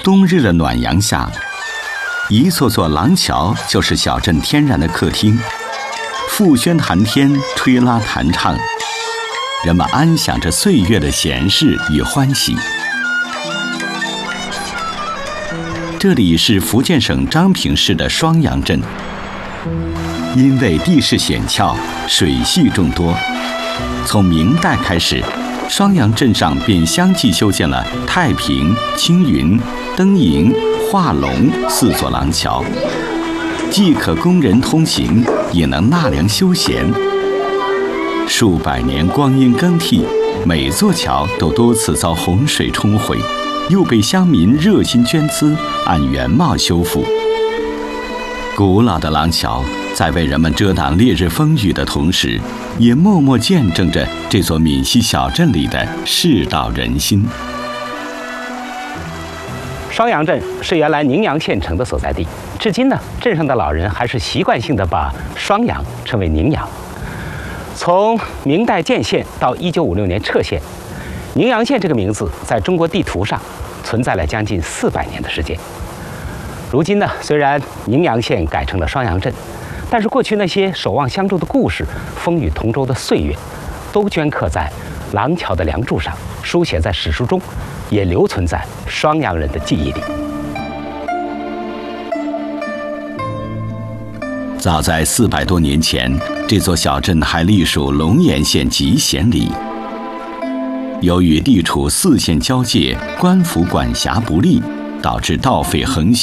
冬日的暖阳下，一座座廊桥就是小镇天然的客厅，复轩谈天，吹拉弹唱，人们安享着岁月的闲适与欢喜。这里是福建省漳平市的双阳镇，因为地势险峭，水系众多，从明代开始，双阳镇上便相继修建了太平、青云、登营、化龙4座廊桥，既可供人通行，也能纳凉休闲。数百年光阴更替，每座桥都多次遭洪水冲毁，又被乡民热心捐资，按原貌修复。古老的廊桥在为人们遮挡烈日风雨的同时，也默默见证着这座闽西小镇里的世道人心。 双阳镇是原来宁阳县城的所在地，至今呢，镇上的老人还是习惯性的把双阳称为宁阳。从明代建县到1956年撤县，宁阳县这个名字在中国地图上存在了将近400年的时间。如今呢，虽然宁阳县改成了双阳镇，但是过去那些守望相助的故事、风雨同舟的岁月，都镌刻在廊桥的梁柱上，书写在史书中，也留存在双阳人的记忆里。 早在400多年前，这座小镇还隶属龙岩县集贤里。由于地处4县交界，官府管辖不力，导致盗匪横行。